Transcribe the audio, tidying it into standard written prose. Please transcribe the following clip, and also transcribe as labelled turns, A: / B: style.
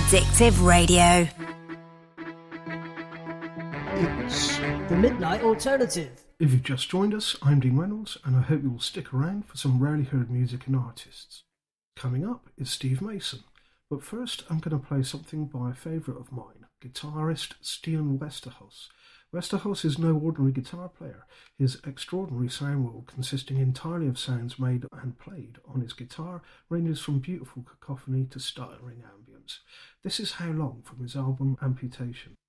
A: Addictive Radio.
B: It's the Midnight Alternative.
C: If you've just joined us, I'm Dean Reynolds, and I hope you will stick around for some rarely heard music and artists. Coming up is Steve Mason, but first I'm going to play something by a favourite of mine, guitarist Stian Westerhuis. Westerhuis is no ordinary guitar player. His extraordinary sound world, consisting entirely of sounds made and played on his guitar, ranges from beautiful cacophony to stuttering ambience. This is How Long from his album Amputation.